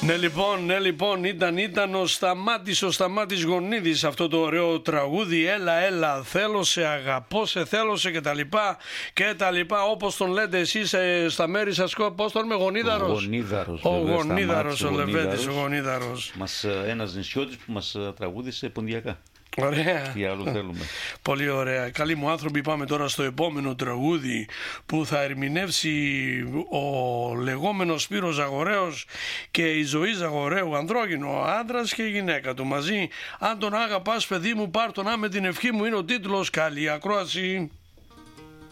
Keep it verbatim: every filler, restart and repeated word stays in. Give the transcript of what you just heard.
Ναι λοιπόν, ναι λοιπόν, ήταν, ήταν ο Σταμάτης, ο Σταμάτης Γονίδης, αυτό το ωραίο τραγούδι, έλα έλα θέλω σε, αγαπώ σε, θέλω σε και τα λοιπά και τα λοιπά, όπως τον λέτε εσείς ε, στα μέρη σας, πώς τον με Γονίδαρος. Ο Γονίδαρος, ο βέβαια, Γονίδαρος, ο Σταμάτης, Λεβέντης, ο Γονίδαρος. Μας, ένας νησιώτης που μας τραγούδισε ποντιακά. Ωραία. Τι άλλο θέλουμε. Πολύ ωραία. Καλοί μου άνθρωποι, πάμε τώρα στο επόμενο τραγούδι που θα ερμηνεύσει ο λεγόμενος Σπύρος Ζαγορέος και η Ζωή Ζαγορέου, ανδρόγυνο, άντρας και γυναίκα του μαζί. Αν τον αγαπάς παιδί μου, πάρ' τον, με την ευχή μου, είναι ο τίτλος. Καλή ακρόαση.